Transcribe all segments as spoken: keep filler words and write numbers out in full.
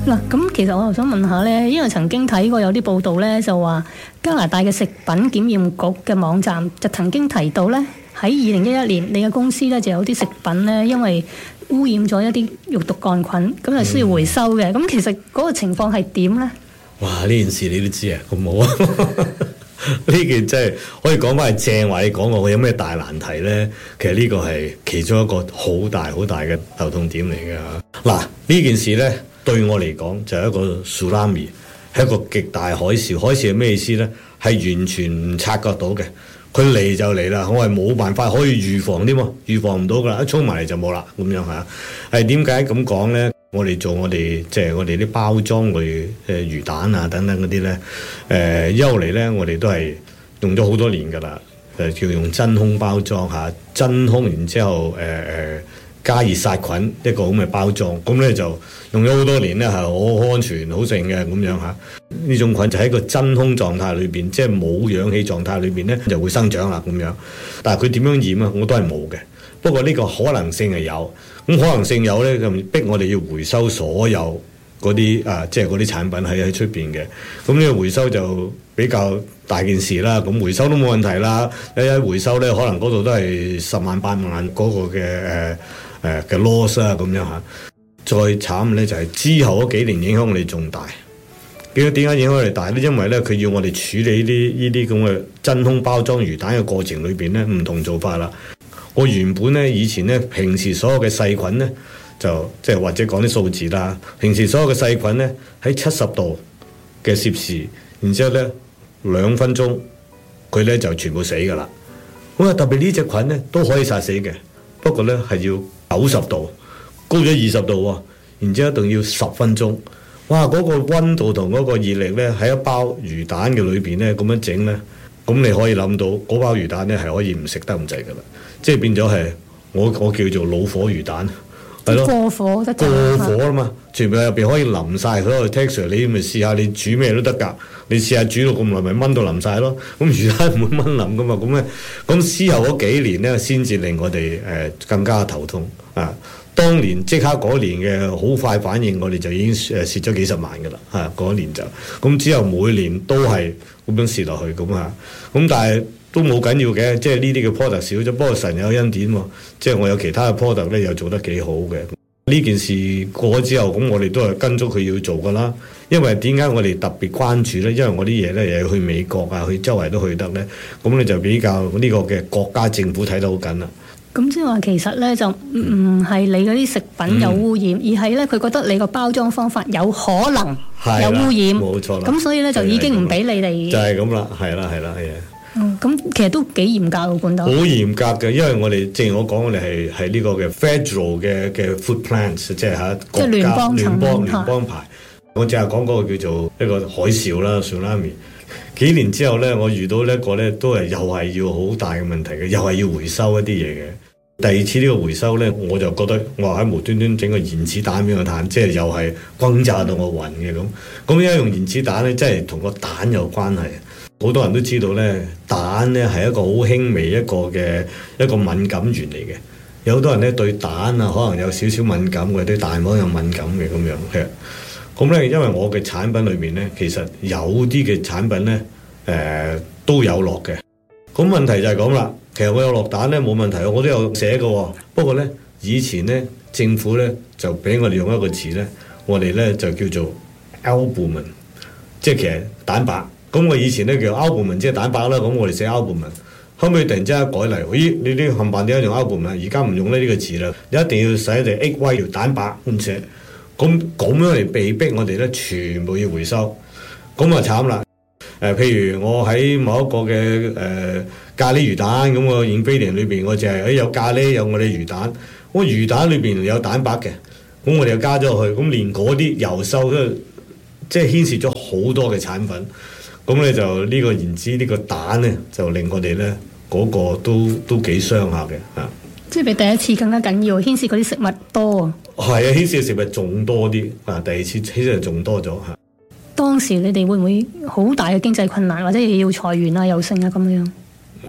嗱，咁其實我又想問下咧，因為曾經睇過有啲報道咧，就話加拿大嘅食品檢驗局嘅網站就曾經提到咧，喺二零一一年你嘅公司咧就有啲食品咧，因為污染咗一啲肉毒桿菌，咁就需要回收嘅。咁、嗯、其實嗰個情況係點咧？ 哇！呢件事你都知啊，咁好啊！呢件真係可以講翻係正話，你講過我有咩大難題咧？其實呢個係其中一個好大好大嘅頭痛點嚟嘅。嗱，呢件事咧對我嚟講就係一個 tsunami， 係一個極大海嘯。海嘯係咩意思咧？係完全唔察覺到嘅。佢嚟就嚟啦，我係冇辦法可以預防添喎，預防唔到噶啦，一衝埋嚟就冇啦咁樣嚇。係點解咁講咧？我哋做我哋即係我哋啲包裝類誒魚蛋啊等等嗰啲咧，誒一路嚟咧，我哋都係用咗好多年噶啦，誒叫用真空包裝嚇，真空然之後誒誒、呃、加熱殺菌一個咁嘅包裝，咁咧就用咗好多年咧，係好安全好淨嘅咁樣嚇。呢種菌就喺個真空狀態裏邊，即係冇氧氣狀態裏邊咧，就會生長啦咁樣。但係佢點樣染啊？我都係冇嘅。不過呢個可能性係有，咁可能性有咧，就逼我哋要回收所有嗰啲啊，即係嗰啲產品喺喺出邊嘅。咁呢個回收就比較大件事啦。咁回收都冇問題啦。一一回收咧，可能嗰度都係十萬八萬嗰個嘅誒誒嘅 loss 啊咁樣嚇。再慘咧就係之後嗰幾年影響我哋仲大。點解影響我哋大咧？因為咧佢要我哋處理呢啲呢啲咁嘅真空包裝魚蛋嘅過程裏邊咧，唔同做法啦。我原本咧以前咧平時所有嘅細菌咧就即係或者講啲數字啦，平時所有嘅細菌咧喺七十度嘅攝氏，然之後咧兩分鐘佢咧就全部死㗎啦。咁啊特別呢隻菌咧都可以殺死嘅，不過咧係要九十度高咗二十度喎，然之後一定要十分鐘。哇！嗰、那個溫度同嗰個熱力咧喺一包魚蛋嘅裏邊咧咁樣整咧，咁你可以諗到嗰包魚蛋咧係可以唔食得咁滯㗎啦。即係變咗係我我叫做老火魚蛋，係咯，過火得過火啦嘛，全部入邊可以淋晒所有 texture， 你咪試下你煮咩都得㗎，你試下煮到咁耐咪炆到淋晒咯，咁魚蛋唔會炆淋㗎嘛，咁咧咁之後嗰幾年咧先至令我哋誒、呃、更加頭痛啊！當年即刻嗰年嘅好快反應，我哋就已經誒蝕咗幾十萬㗎啦嚇，嗰年就咁之後每年都係咁樣蝕落去咁嚇，咁但係都冇緊要嘅，即係呢啲嘅 product 少咗，不過神有恩典喎，即係我有其他嘅 product 咧又做得幾好嘅。呢件事過咗之後，咁我哋都係跟足佢要做㗎啦。因為點解我哋特別關注咧？因為我啲嘢咧又要去美國啊，去周圍都去得咧，咁你就比較呢個嘅國家政府睇得好緊啦。 咁即係話其實咧就唔係你嗰啲食品有污染，嗯、而係咧佢覺得你個包裝方法有可能有污染， 冇錯啦。 咁所以咧就已經唔俾你哋。就係咁啦， 係啦，係啦，係啊。 嗯，咁其實都幾嚴格嘅管道。好嚴格嘅，因為我哋正如我講，我哋係係呢個嘅 Federal 嘅嘅 Food Plans，即係嚇國家聯邦聯邦聯邦牌。我淨係講嗰個叫做一個海嘯啦 ，tsunami。幾年之後咧，我遇到一個咧都係又係要好大嘅問題嘅，又係要回收一啲嘢嘅。第二次呢個回收咧，我就覺得我喺無端端整個原子彈俾我彈，即係又係轟炸到我暈嘅咁。咁因為用原子彈咧，真係同個蛋有關係。好多人都知道咧，蛋咧係一個好輕微一個嘅一個敏感源嚟嘅。有好多人咧對蛋啊可能有少少敏感嘅，對蛋黃有敏感嘅咁樣嘅。咁咧，因為我嘅產品裏面咧，其實有啲嘅產品咧，誒、呃、都有落嘅。咁問題就係咁啦。其實我有落蛋咧冇問題，我都有寫嘅。不過咧，以前咧政府咧就俾我哋用一個詞咧，我哋咧就叫做 albumin， 即係其實蛋白。咁我以前咧叫 albumin， 即係蛋白啦。咁我哋寫 albumin， 後尾突然之間改嚟，咦？你啲冚唪唥點解用 albumin？ 而家唔用呢呢個詞啦，你一定要寫隻 egg white 蛋白咁寫。咁咁樣嚟被逼我哋咧，全部要回收。咁啊慘啦！誒、呃，譬如我喺某一個嘅誒、呃、咖喱魚蛋咁個 ingredient 裏邊，我就係、是、誒有咖喱有我哋魚蛋，我魚蛋裏邊有蛋白嘅，咁我哋又加咗落去，咁連嗰啲又收都即係牽涉咗好多嘅產品，咁咧就呢個言之呢個蛋咧，就令我哋咧嗰個都都幾傷下嘅嚇。 即係比第一次更加緊要，牽涉嗰啲食物多啊。係啊，牽涉嘅食物仲多啲啊！第二次牽涉仲多咗嚇。 當時你哋會唔會好大嘅經濟困難，或者要裁員啊、又剩啊咁樣？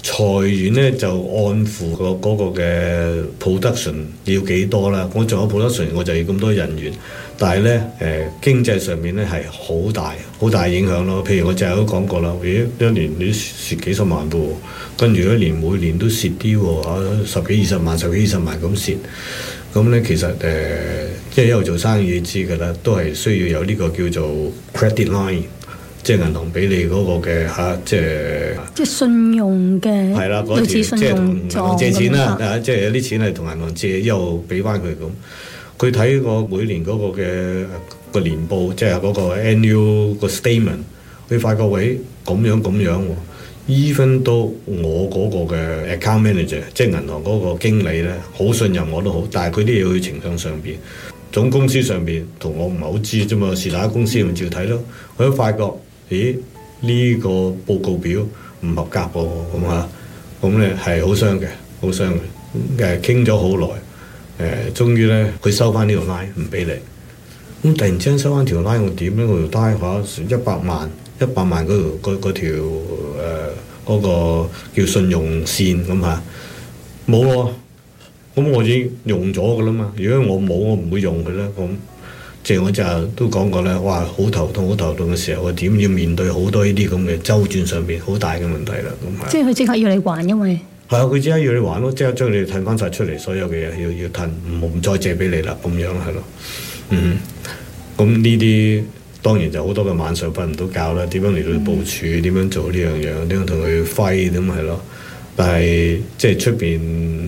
裁員咧就按付個嗰個嘅 production 要幾多啦，我仲有 production 我就要咁多人員，但係咧誒經濟上面咧係好大好大影響咯。譬如我就有講過啦，咦一年你蝕幾十萬噃，跟住一年每年都蝕啲喎，十幾二十萬十幾二十萬咁蝕，咁咧其實誒、呃、即係一路做生意你知㗎啦，都係需要有呢個叫做 credit line。即係銀行俾你嗰個嘅嚇，即係即係信用嘅， 係啦，嗰條類似信用即係同銀行借錢啦，啊，即係有啲錢係同銀行借，一路俾翻佢咁。佢睇個每年嗰個嘅個年報，即係嗰個 annual 個 statement，佢發覺喂咁樣咁樣喎。even 到我嗰個嘅 account manager，即係銀行嗰個經理咧，好信任我都好，但係佢啲嘢要去呈向上邊，總公司上邊同我唔係好知啫嘛，是但公司咪照睇咯。佢都發覺。咦？呢、這個報告表唔合格喎，咁嚇，咁咧係好傷嘅，好傷嘅。誒傾咗好耐，誒、呃、終於咧佢收翻呢條 line 唔俾你。咁突然之間收翻條 line，我點咧？我條 line 嚇一百萬，一百萬嗰條嗰嗰條誒嗰個叫信用線咁嚇，冇喎。咁我已經用咗噶啦嘛。如果我冇，我唔會用佢啦。咁。即係我就都講過咧，哇！好頭痛，好頭痛嘅時候，我點要面對好多呢啲咁嘅周轉上邊好大嘅問題啦。咁即係佢即刻要你還，因為係啊，佢即刻要你還咯，即刻將你哋褪翻晒出嚟，所有嘅嘢要要褪，唔唔再借俾你啦，咁樣係咯。嗯，咁呢啲當然就好多嘅晚上瞓唔到覺啦，點樣嚟到部署，點、嗯、樣做呢樣嘢，點樣同佢揮咁係咯。但係即係出邊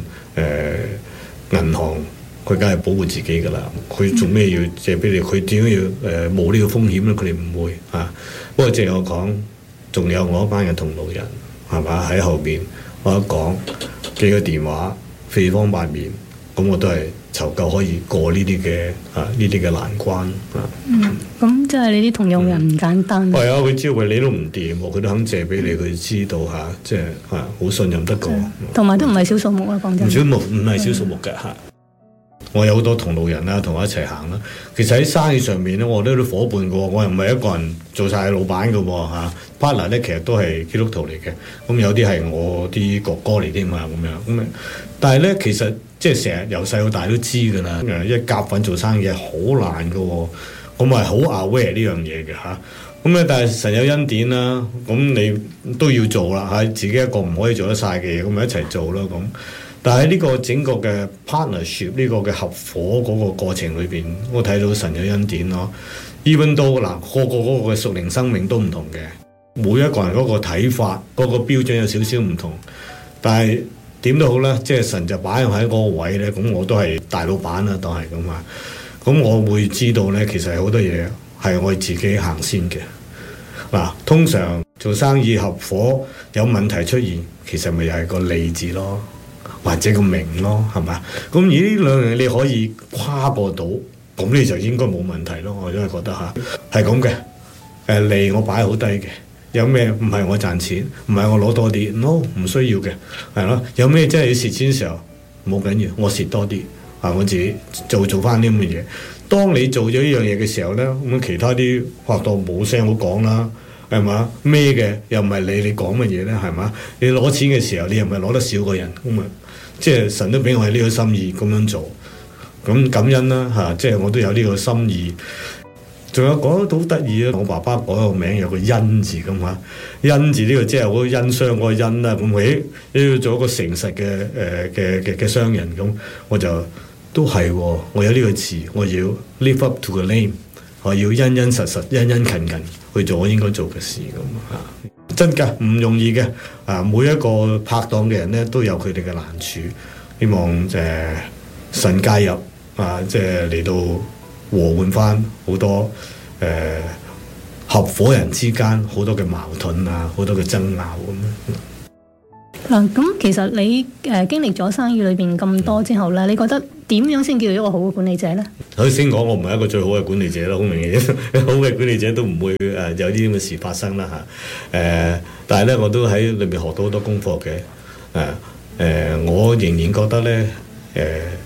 誒銀行。佢梗係保護自己㗎啦，佢做咩要借俾你？佢點解要誒冒呢個風險咧？佢哋唔會啊。不過正我講，仲有我一班嘅同路人係嘛喺後邊，我一講幾個電話，四方八面，咁我都係籌夠可以過呢啲嘅啊呢啲嘅難關啊。 嗯，咁即係你啲同路人唔簡單。係、 嗯、啊，佢知道喂你都唔掂，佢都肯借俾你，佢知道嚇、啊，即係嚇好信任得過。 同埋都唔係小數目啦，講真。 唔少目唔係小數目嘅嚇。我有好多同路人啦，同我一齊行啦。其實喺生意上面咧，我都有啲夥伴嘅喎，我又唔係一個人做晒老闆嘅喎嚇。partner 咧其實都係基督徒嚟嘅，咁有啲係我啲哥哥嚟添嘛咁樣咁啊。但係咧其實即係成日由細到大都知㗎啦，一夾份做生意係好難嘅喎，我咪好 aware 呢樣嘢嘅嚇。咁咧但係神有恩典啦，咁你都要做啦嚇，自己一個唔可以做得晒嘅嘢，咁咪一齊做咯咁。但係呢個整個嘅 partnership 呢個嘅合夥嗰個過程裏邊，我睇到神有恩典咯。even 到嗱個個嗰個嘅屬靈生命都唔同嘅，每一個人嗰個睇法嗰、嗰個標準有少少唔同。但係點都好啦，即係神就擺喺嗰個位咧，咁我都係大老闆啦，當係咁啊。咁我會知道咧，其實係好多嘢係我自己行先嘅。嗱，通常做生意合夥有問題出現，其實咪又係個利字咯。或者個名咯，係嘛？咁而呢兩樣你可以跨過到，咁你就應該冇問題咯。我都係覺得嚇，係咁嘅。誒利我擺好低嘅，有咩唔係我賺錢，唔係我攞多啲，no 唔需要嘅，係咯。有咩真係要蝕錢嘅時候，冇緊要，我蝕多啲，啊我自己做做翻啲咁嘅嘢。當你做咗呢樣嘢嘅時候咧，咁其他啲拍檔冇聲好講啦。係嘛？咩嘅又唔係你你講乜嘢咧？係嘛？你攞錢嘅時候，你又唔係攞得少個人咁啊？即係神都俾我係呢個心意咁樣做，咁感恩啦嚇、啊！即係我都有呢個心意。仲有講得好得意啊！我爸爸改個名有個恩字咁嚇，恩字呢個即係好恩商嗰個恩啦。咁誒，你要做一個誠實嘅誒嘅嘅嘅商人咁，我就都係喎。我有呢個字，我要 live up to the name， 我要殷殷實實、殷殷勤勤去做我應該做嘅事咁嚇。真㗎，唔容易嘅啊！每一個拍檔嘅人咧都有佢哋嘅難處，希望誒、呃、神介入啊，即係嚟到和緩翻好多誒、呃、合夥人之間好多嘅矛盾啊，好多嘅爭拗咁。 嗱，咁其實你誒、呃、經歷咗生意裏邊咁多之後咧，你覺得點樣先叫做一個好嘅管理者咧？ 頭先講我唔係一個最好嘅管理者啦，好明顯，好嘅管理者都唔會誒、呃、有啲咁嘅事發生啦嚇。誒、呃，但係咧我都喺裏面學到好多功課嘅。誒、呃、誒、呃，我仍然覺得咧誒、呃，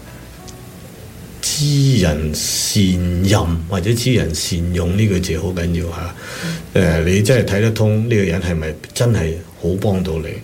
知人善任或者知人善用呢句字好緊要嚇。誒、呃，你真係睇得通呢個人係咪真係好幫到你？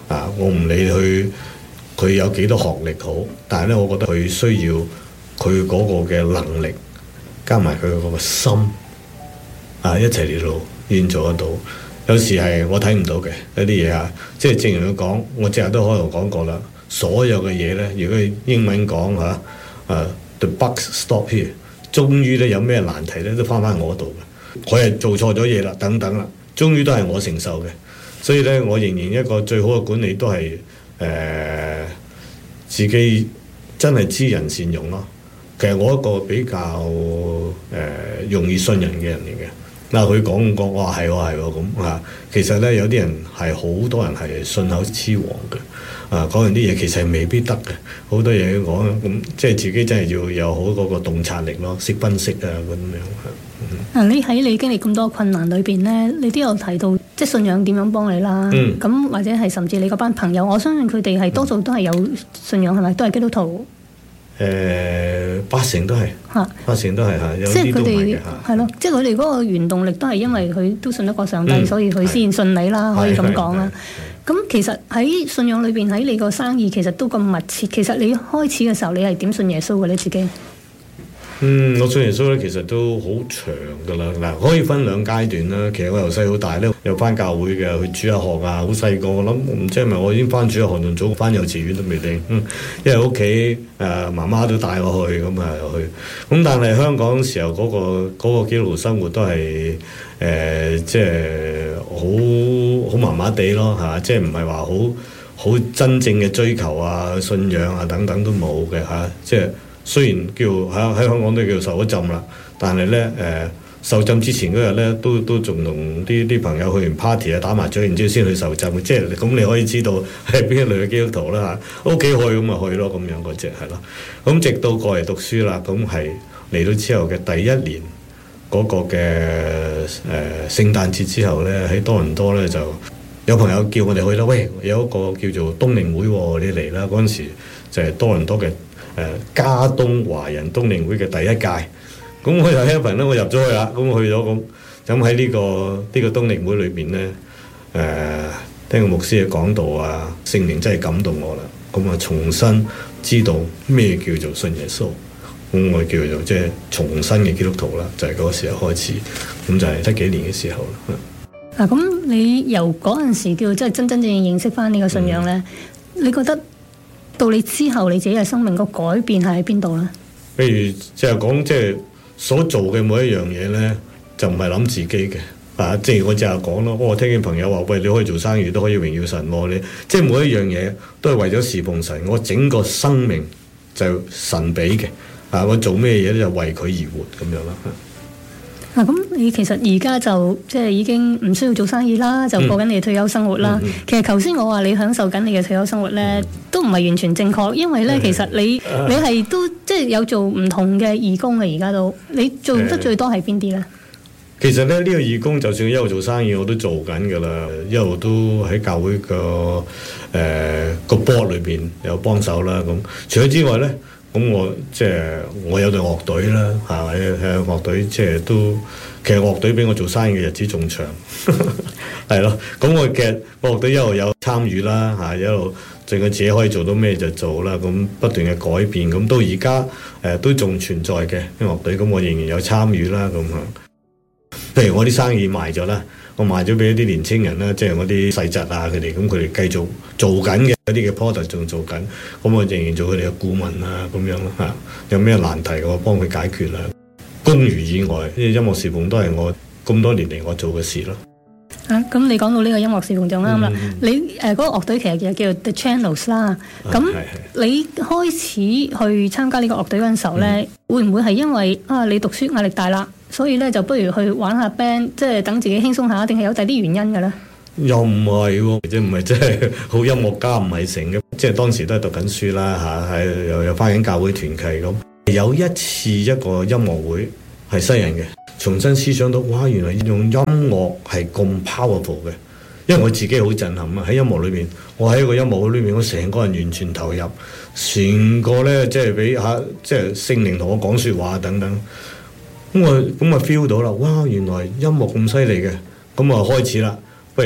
啊！我唔理佢佢有幾多學歷好，但係咧，我覺得佢需要佢嗰個嘅能力，加埋佢嗰個心啊，一齊嚟到先做得到。有時係我睇唔到嘅一啲嘢啊，即係正如佢講，我淨係都開頭講過啦。所有嘅嘢咧，如果英文講嚇，誒、啊、the buck stop here，終於咧有咩難題咧都翻返我度嘅。佢係做錯咗嘢啦，等等啦，終於都係我承受嘅。所以咧，我仍然一個最好嘅管理都係誒、呃、自己真係知人善用咯。其實我一個比較誒、呃、容易信任嘅人嚟嘅。嗱，佢講咁講，我話係喎係喎咁啊。其實咧，有啲人係好多人係信口雌黃嘅。啊，講完啲嘢其實係未必得嘅，好多嘢講咁，即係自己真係要有好嗰個洞察力咯，識分析啊咁樣。嗯、 啊，你喺你經歷咁多困難裏邊咧，你都有提到即係信仰點樣幫你啦。咁、嗯、或者係甚至你嗰班朋友，我相信佢哋係多數都係有信仰係咪？都係基督徒。 誒、呃，八成都係嚇，啊、八成都係嚇，有啲都唔係嘅嚇。係咯， 即係佢哋嗰個原動力都係因為佢都信得過上帝，嗯、所以佢先信你啦，可以咁講啦。咁其實喺信仰裏邊，喺你個生意其實都咁密切。其實你開始嘅時候，你係點信耶穌嘅你自己？ 嗯，我信耶穌咧，其實都好長噶啦。嗱，可以分兩階段啦。其實我由細到大咧，有翻教會嘅，去主日學啊，好細個。我諗唔知係咪我已經翻主日學，同早翻幼稚園都未定。嗯，因為屋企誒媽媽都帶我去，咁啊去。咁但係香港時候嗰、嗰個嗰個基督徒生活都係誒、呃，即係好好麻麻地咯嚇，即係唔係話好好真正嘅追求啊、信仰啊等等都冇嘅嚇，即係。雖然叫喺喺香港都叫受咗浸啦，但係咧誒受浸之前嗰日咧，都都仲同啲啲朋友去完 party 啊，打麻雀，然之後先去受浸。即係咁你可以知道係邊一類嘅基督徒啦嚇。屋企去咁咪去咯，咁樣嗰隻係咯。咁直到過嚟讀書啦，咁係嚟到之後嘅第一年嗰個嘅誒、呃、聖誕節之後咧，喺多倫多咧就有朋友叫我哋去啦。喂，有一個叫做冬令會喎，你嚟啦。嗰陣時就係多倫多嘅。誒加東華人冬令會嘅第一屆，咁我就 happen 咧，我入咗去啦，咁去咗咁，咁喺呢個呢、呢個冬令會裏邊咧，誒、呃、聽個牧師嘅講道啊，聖靈真係感動我啦，咁啊重新知道咩叫做信耶穌，咁我叫做即係重新嘅基督徒啦，就係、是、嗰個時候開始，咁就係得幾年嘅時候啦。 嗱，咁你由嗰陣時叫即係真真正正認識翻呢個信仰咧，嗯、你覺得？到你之後，你自己嘅生命個改變係喺邊度咧？ 譬如即係講，即係所做嘅每一樣嘢咧，就唔係諗自己嘅。啊，正如我淨係講咯，我聽見朋友話：喂，你可以做生意都可以榮耀神喎。你即係每一樣嘢都係為咗侍奉神。我整個生命就神俾嘅。啊，我做咩嘢咧就為佢而活咁樣啦。 嗱，咁、啊、你其實而家就即係已經唔需要做生意啦，就過緊你嘅退休生活啦。嗯嗯、其實頭先我話你享受緊你嘅退休生活咧，嗯、都唔係完全正確，因為咧、嗯、其實你、嗯、你係都即係有做唔同嘅義工嘅，而家都你做得最多係邊啲咧？ 其實咧呢、呢個義工就算一路做生意我都做緊噶啦，一路都喺教會個誒、呃、個 board 裏邊有幫手啦。咁除咗之外咧。咁我即係我有隊樂隊啦，係咪？係樂隊即係都，其實樂隊比我做生意嘅日子仲長，係咯。咁我其實樂隊一路有參與啦，嚇一路盡佢自己可以做到咩就做啦。咁不斷嘅改變，咁到而家誒都仲存在嘅樂隊，咁我仍然有參與啦。咁啊，譬如我啲生意賣咗啦。我賣咗俾一啲年青人啦，即係我啲細侄啊，佢哋咁佢哋繼續做緊嘅一啲嘅 product 仲做緊，咁我仍然做佢哋嘅顧問啊，咁樣咯嚇。有咩難題我幫佢解決啦。公餘以外，呢啲音樂侍奉都係我咁多年嚟我做嘅事咯。 啊，咁你講到呢個音樂侍奉就啱啦。嗯、你誒嗰、呃嗰個樂隊其實叫做 The Channels 啦。咁、啊、你開始去參加呢個樂隊嗰陣時候咧，嗯、會唔會係因為啊你讀書壓力大啦？所以咧就不如去玩下 band，即係等自己輕鬆下，定係有第啲原因嘅咧？又唔係喎，或者唔係即係好音樂家唔係成嘅，即係當時都係讀緊書啦嚇，喺又又返緊教會團契咁。有一次一個音樂會係西人嘅，重新思想到哇，原來用音樂係咁 powerful 嘅，因為我自己好震撼啊！喺音樂裏邊，我喺一個音樂會裏邊，我成個人完全投入，成個咧即係俾嚇，即係聖靈同我講説話等等。咁我咁啊 feel 到啦，哇！原來音樂咁犀利嘅，咁啊開始啦，不如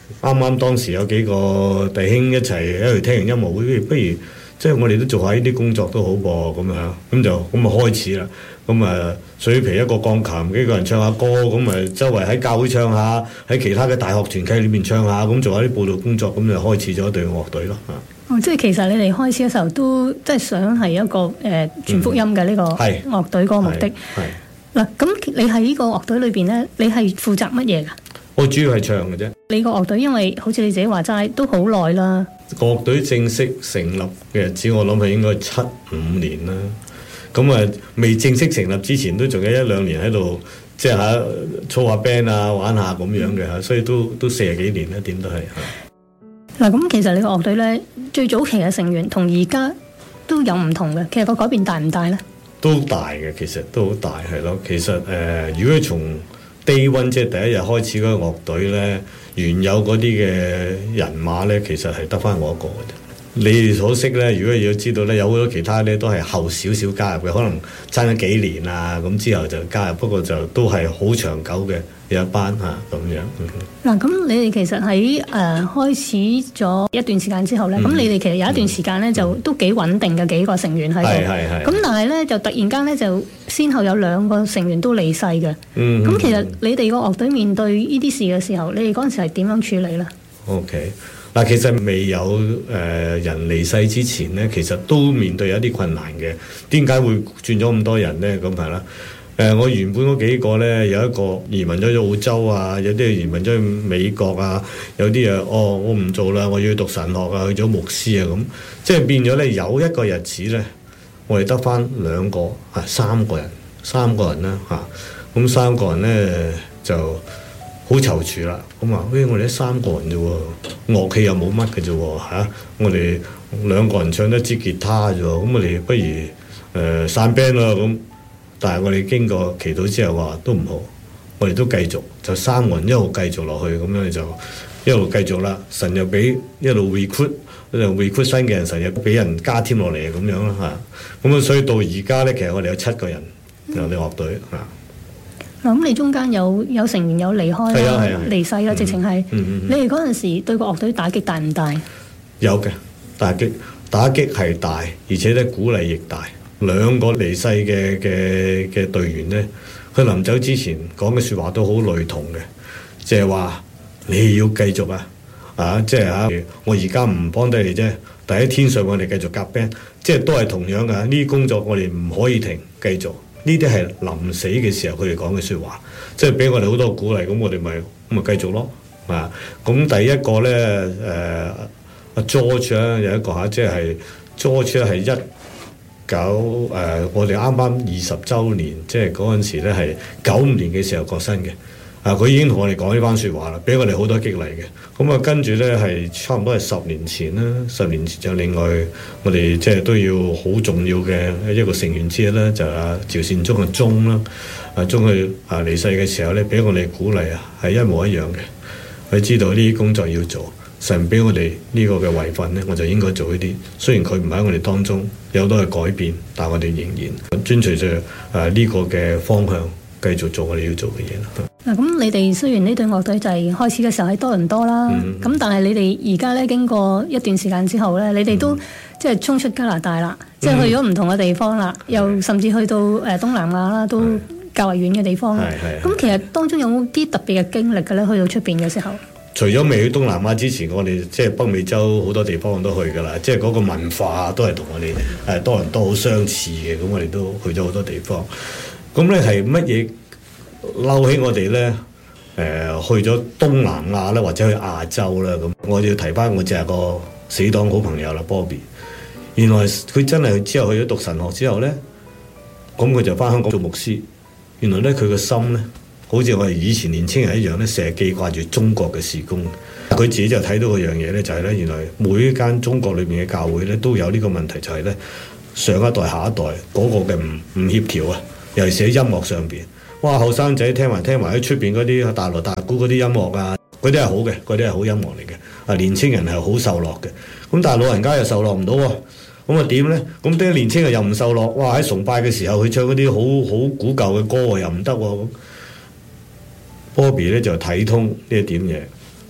啱啱當時有幾個弟兄一齊喺度聽完音樂會，不如即係我哋都做下呢啲工作都好噃，咁樣咁就咁啊開始啦。咁啊水皮一個鋼琴，幾個人唱下歌，咁啊周圍喺教會唱下，喺其他嘅大學團契裏面唱下，咁做下啲佈道工作，咁就開始咗隊樂隊咯。 哦，即係其實你哋開始嘅時候都即係想係一個誒、呃、傳福音嘅呢個樂隊嗰個目的。嗱，咁你喺呢個樂隊裏邊咧，你係負責乜嘢㗎？ 我主要係唱嘅啫。你個樂隊因為好似你自己話齋都好耐啦。 樂隊正式成立嘅日子，我諗係應該七五年啦。咁啊，未正式成立之前都仲有一兩年喺度，即係嚇操下 band 啊，玩下咁樣嘅嚇，所以都都四十幾年啦，點都係嚇。嗱，咁其實你個樂隊咧，最早期嘅成員同而家都有唔同嘅，其實個改變大唔大咧？都大嘅，其實都好大係咯。其實誒、呃，如果從 Day One 即係第一日開始嗰個樂隊咧，原有嗰啲嘅人馬咧，其實係得翻我一個嘅啫。你哋所識咧，如果要知道咧，有好多其他咧都係後少少加入嘅，可能爭咗幾年啊，咁之後就加入，不過就都係好長久嘅有一班嚇咁樣。嗱、嗯，咁你哋其實喺誒、呃、開始咗一段時間之後咧，咁、嗯、你哋其實有一段時間咧、嗯、就都幾穩定嘅幾個成員喺度。係係係。咁但係咧就突然間咧就先後有兩個成員都離世嘅。嗯。咁其實你哋個樂隊面對呢啲事嘅時候，你哋嗰陣時係點樣處理咧 ？OK。嗱，其實未有誒、呃、人離世之前咧，其實都面對有一啲困難嘅。點解會轉咗咁多人咧？咁係啦。誒、呃，我原本嗰幾個咧，有一個移民咗去澳洲啊，有啲移民咗去美國啊，有啲啊，哦，我唔做啦，我要去讀神學啊，去咗牧師啊，咁即係變咗咧。有一個日子咧，我哋得翻兩個啊，三個人，三個人啦嚇。咁、啊、三個人咧就好躊躇啦，咁話，喂，我哋得三個人啫喎，樂器又冇乜嘅啫喎嚇，我哋兩個人唱得支吉他啫喎，咁我哋不如誒、呃、散 band 啦咁。但係我哋經過祈禱之後話都唔好，我哋都繼續，就三個人一路繼續落去，咁樣就一路繼續啦。神又俾一路 recruit，一路 recruit 新嘅人，神又俾人加添落嚟咁樣啦嚇。咁啊，所以到而家咧，其實我哋有七個人有啲樂隊嚇。嗱、嗯，咁你中間有有成員有離開啦、啊啊啊、離世啦，直情係。嗯嗯嗯、你哋嗰陣時對個樂隊打擊大唔大？有嘅，打擊打擊係大，而且咧鼓勵亦大。兩個離世嘅嘅嘅隊員咧，佢臨走之前講嘅説話都好類同嘅，即係話你要繼續啊，啊，即係嚇我而家唔幫得你啫，但喺天上我哋繼續夾 band，即係都係同樣嘅。呢啲工作我哋唔可以停，繼續。呢啲係臨死嘅時候佢哋講嘅説話，即係俾我哋好多鼓勵。咁我哋咪咁咪繼續咯，啊！咁第一個咧，誒、呃、阿 George 咧有一個嚇，即係 George 咧係一九誒、呃，我哋啱啱二十週年，即係嗰陣時咧係九五年嘅時候過身嘅。啊，佢已經同我哋講呢番説話啦，俾我哋好多激勵嘅。咁啊，跟住咧係差唔多係十年前啦，十年前就另外我哋即係都要好重要嘅一個成員之一啦，就係阿趙善忠嘅忠啦。啊，忠佢啊離世嘅時候咧，俾我哋鼓勵啊，係一模一樣嘅。佢知道呢啲工作要做。神俾我哋呢個嘅位份咧，我就應該做呢啲。雖然佢唔喺我哋當中，有好多嘅改變，但係我哋仍然遵隨住誒呢個嘅方向，繼續做我哋要做嘅嘢啦。嗱，咁你哋雖然呢隊樂隊就係開始嘅時候喺多倫多啦，咁、嗯、但係你哋而家咧經過一段時間之後咧，你哋都、嗯、即係衝出加拿大啦，嗯、即係去咗唔同嘅地方啦，嗯、又甚至去到誒東南亞啦，都較為遠嘅地方啦。咁其實當中有冇啲特別嘅經歷嘅咧？去到出邊嘅時候？除咗未去東南亞之前，我哋即係北美洲好多地方都去㗎啦，即係嗰個文化都係同我哋誒多倫多好相似嘅，咁我哋都去咗好多地方。咁咧係乜嘢嬲起我哋咧？誒、呃、去咗東南亞咧，或者去亞洲啦，咁我要提翻我就係個死黨好朋友啦，Bobby。原來佢真係之後去咗讀神學之後咧，咁佢就翻香港做牧師。原來咧佢個心咧，好似我哋以前年青人一樣咧，成日記掛住中國嘅事工。佢自己就睇到嗰樣嘢咧，就係咧，原來每一間中國裏面嘅教會咧，都有呢個問題，就係咧上一代下一代嗰個嘅唔唔協調啊，尤其是喺音樂上邊。哇！後生仔聽埋聽埋喺出邊嗰啲大鑼大鼓嗰啲音樂啊，嗰啲係好嘅，嗰啲係好音樂嚟嘅。啊，年青人係好受落嘅。咁但係老人家又受落唔到喎。咁啊點咧？咁啲年青人又唔受落。哇！喺崇拜嘅時候，佢唱嗰啲好好古舊嘅歌又唔得喎。Bobby 咧就睇通呢一點嘢，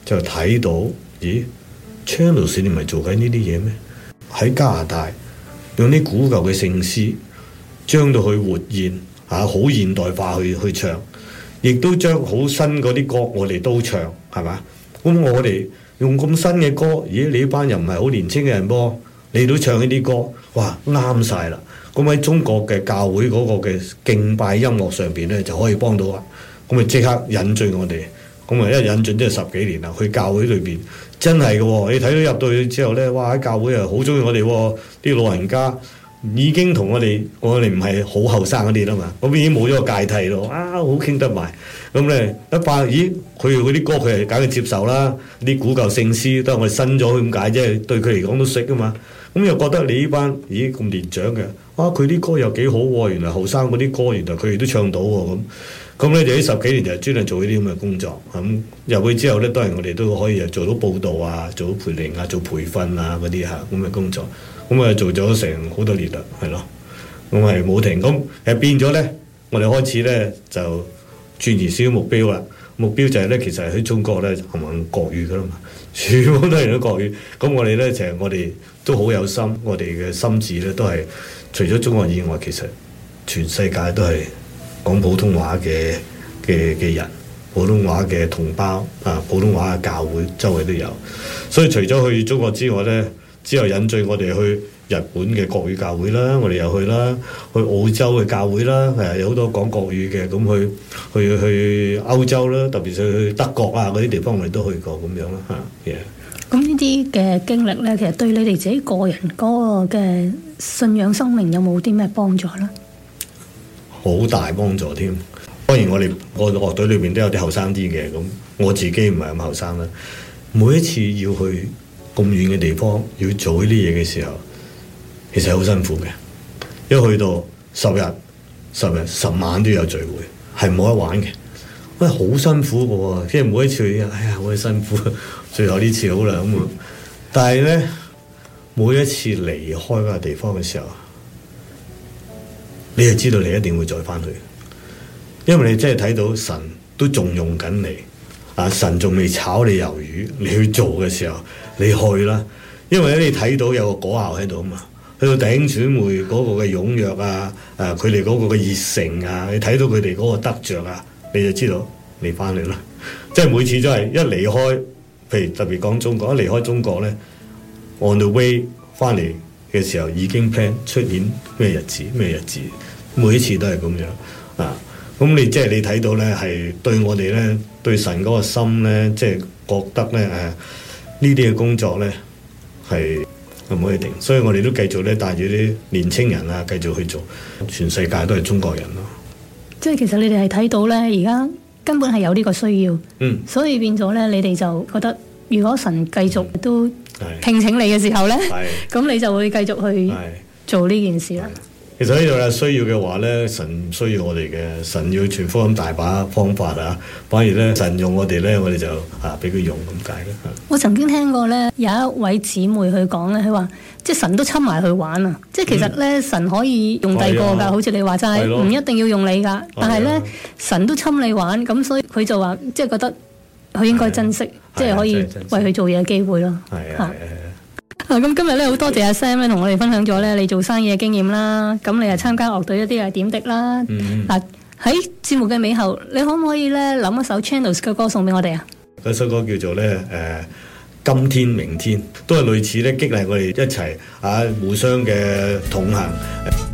就睇到，咦 Channels 你唔係做緊呢啲嘢咩？喺加拿大用啲古舊嘅聖詩將到去活現嚇，好、啊、現代化去去唱，亦都將好新嗰啲歌我哋都唱，係嘛？咁我哋用咁新嘅歌，咦你呢班又唔係好年輕嘅人噃，你都唱呢啲歌，哇啱晒啦！咁喺中國嘅教會嗰個嘅敬拜音樂上邊咧就可以幫到啊！咁咪即刻引進我哋，咁啊一引進即係十幾年啦，去教會裏邊真係嘅喎，你睇到入到去之後咧，哇喺教會啊好中意我哋喎，啲老人家已經同我哋，我哋唔係好後生嗰啲啦嘛，咁已經冇咗個芥蒂咯，啊好傾得埋，咁咧一發咦佢嗰啲歌佢係梗係接受啦，啲古舊聖詩都係我哋新咗咁解啫，對佢嚟講都識噶嘛，咁又覺得你呢班咦咁年長嘅，啊佢啲歌又幾好喎，原來後生嗰啲歌原來佢哋都唱到喎咁。咁咧就呢十幾年就係專係做呢啲咁嘅工作，咁入去之後咧，當然我哋都可以做到報導啊，做到培靈啊，做培訓啊嗰啲嚇咁嘅工作，咁啊做咗成好多年啦，係咯，咁係冇停，咁誒變咗咧，我哋開始咧就轉移少少目標啦，目標就係咧其實喺中國咧行行國語噶啦嘛，全部都係講國語，咁我哋咧就係我哋都好有心，我哋嘅心志咧都係除咗中國以外，其實全世界都係講普通話嘅嘅嘅人，普通話嘅同胞啊，普通話嘅教會周圍都有，所以除咗去中國之外咧，之後引進我哋去日本嘅國語教會啦，我哋又去啦，去澳洲嘅教會啦，係有好多講國語嘅，咁去去去歐洲啦，特別是去德國啊嗰啲地方，我哋都去過咁樣啦嚇。 咁呢啲嘅經歷咧，其實對你哋自己個人嗰個嘅信仰生命有冇啲咩幫助咧？ 好大幫助添，當然我哋我樂隊裏邊都有啲後生啲嘅，咁我自己唔係咁後生啦。每一次要去咁遠嘅地方要做呢啲嘢嘅時候，其實好辛苦嘅。一去到十日、十日、十晚都有聚會，係冇得玩嘅。喂，好辛苦嘅喎，即係每一次，哎呀，好辛苦。最後呢次好啦咁啊，但係咧，每一次離開嗰個地方嘅時候，你就知道你一定會再翻去，因為你真係睇到神都仲用緊你，啊神仲未炒你魷魚，你去做嘅時候，你去啦，因為咧你睇到有個果效喺度啊嘛，去到弟兄姊妹嗰個嘅踴躍啊，誒佢哋嗰個嘅熱誠啊，你睇到佢哋嗰個得着啊，你就知道你翻嚟啦，即係每次都係一離開，譬如特別講中國，一離開中國咧 on the way 翻嚟嘅時候已經 plan 出年咩日子咩日子。每一次都係咁樣啊！咁你即係你睇到咧，係對我哋咧，對神嗰個心咧，即係覺得咧誒，呢啲嘅工作咧係唔可以定，所以我哋都繼續咧帶住啲年青人啊，繼續去做。全世界都係中國人咯。 即係其實你哋係睇到咧，而家根本係有呢個需要，嗯，所以變咗咧，你哋就覺得如果神繼續都聘請你嘅時候咧，咁你就會繼續去做呢件事啦。 其實呢度有需要嘅話咧，神唔需要我哋嘅，神要傳福音大把方法啊，反而咧神用我哋咧，我哋就啊俾佢用咁解啦。 我曾經聽過咧，有一位姊妹去講咧，佢話即係神都侵埋去玩啊！即係其實咧，嗯、神可以用第二個㗎，好似你話齋，唔一定要用你㗎。但係咧，神都侵你玩，咁所以佢就話，即係覺得佢應該珍惜，即係可以為佢做嘢嘅機會咯。係啊。啊！咁今日咧好多謝阿 Sam 咧同我哋分享咗咧你做生意嘅經驗啦，咁你又參加樂隊一啲嘅點滴啦。嗱喺節目嘅尾後，你可唔可以咧諗一首 Channels 嘅歌送俾我哋啊？ 嗰首歌叫做咧誒今天明天，都係類似咧激勵我哋一齊啊互相嘅同行。